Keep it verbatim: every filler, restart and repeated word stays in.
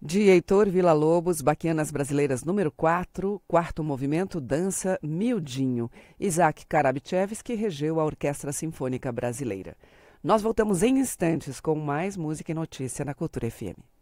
De Heitor Villa-Lobos, Baquianas Brasileiras número quatro, quarto movimento, dança Miudinho. Isaac Karabchevski regeu a Orquestra Sinfônica Brasileira. Nós voltamos em instantes com mais música e notícia na Cultura F M.